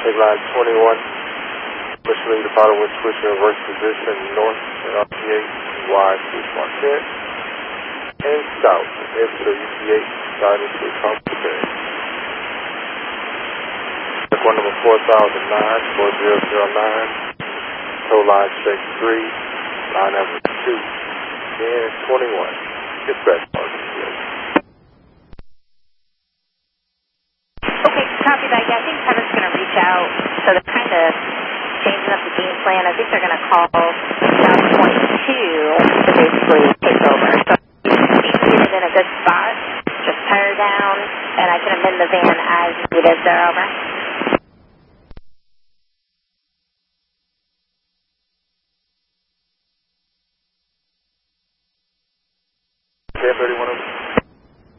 Take line 21. Pushing the bottom with switch in reverse position north and RP8, wide switch Marquette. And south, into UP8, starting to compensate. Check one number 4009, 4009. Tow line check 3, line number 2, and 21. Dispatch market. Okay, copy that. Yeah, I think Kevin's going to reach out. So they're kind of changing up the game plan. I think they're going to call down 22 to basically take over. So he's in a good spot. Just tire down, and I can amend the van as needed. They're over.